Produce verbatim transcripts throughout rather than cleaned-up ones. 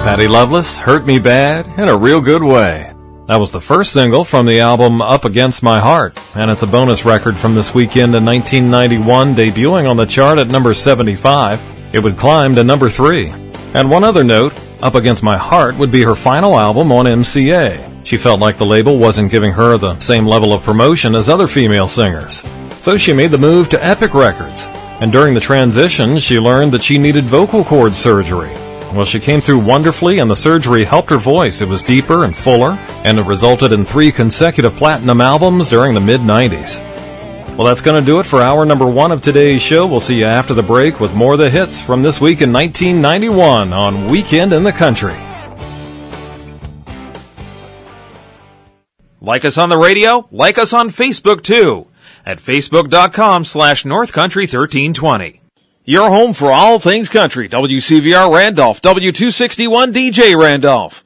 Patty Loveless, Hurt Me Bad, in a Real Good Way. That was the first single from the album Up Against My Heart, and it's a bonus record from this weekend in nineteen ninety-one, debuting on the chart at number seventy-five. It would climb to number three. And one other note, Up Against My Heart would be her final album on M C A. She felt like the label wasn't giving her the same level of promotion as other female singers. So she made the move to Epic Records. And during the transition, she learned that she needed vocal cord surgery. Well, she came through wonderfully, and the surgery helped her voice. It was deeper and fuller, and it resulted in three consecutive platinum albums during the mid nineties. Well, that's going to do it for hour number one of today's show. We'll see you after the break with more of the hits from this week in nineteen ninety-one on Weekend in the Country. Like us on the radio? Like us on Facebook, too, at facebook.com slash northcountry1320. Your home for all things country. W C V R Randolph, W two sixty-one D J Randolph.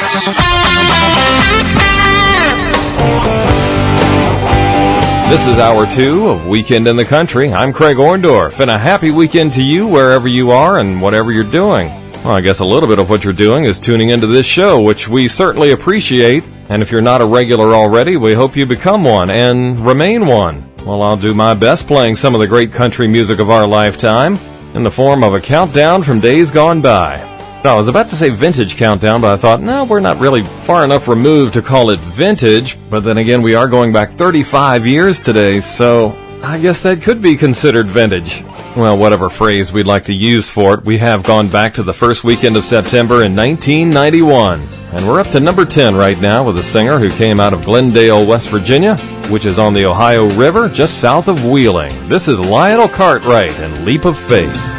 This is hour two of Weekend in the Country. I'm Craig Orndorff, and a happy weekend to you wherever you are and whatever you're doing. Well, I guess a little bit of what you're doing is tuning into this show, which we certainly appreciate. And if you're not a regular already, we hope you become one and remain one. Well, I'll do my best playing some of the great country music of our lifetime in the form of a countdown from days gone by. Now, I was about to say vintage countdown, but I thought, no, we're not really far enough removed to call it vintage. But then again, we are going back thirty-five years today, so I guess that could be considered vintage. Well, whatever phrase we'd like to use for it, we have gone back to the first weekend of September in nineteen ninety-one. And we're up to number ten right now with a singer who came out of Glendale, West Virginia, which is on the Ohio River just south of Wheeling. This is Lionel Cartwright and Leap of Faith.